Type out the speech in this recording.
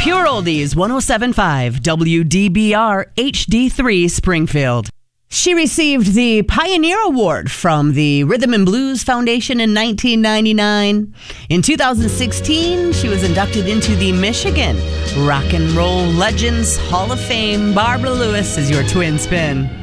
Pure Oldies 107.5 WDBR HD3 Springfield. She received the Pioneer Award from the Rhythm and Blues Foundation in 1999. In 2016, she was inducted into the Michigan Rock and Roll Legends Hall of Fame. Barbara Lewis is your twin spin.